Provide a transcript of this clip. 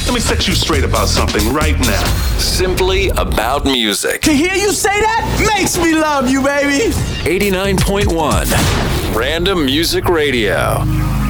Let me set you straight about something right now. Simply About Music. To hear you say that makes me love you, baby. 89.1 Random Music Radio.